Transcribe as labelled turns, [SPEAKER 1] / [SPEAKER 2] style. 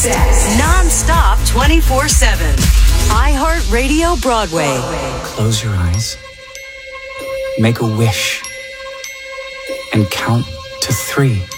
[SPEAKER 1] Access. Non-stop 24/7. iHeartRadio Broadway.
[SPEAKER 2] Close your eyes. Make a wish. And count to 3.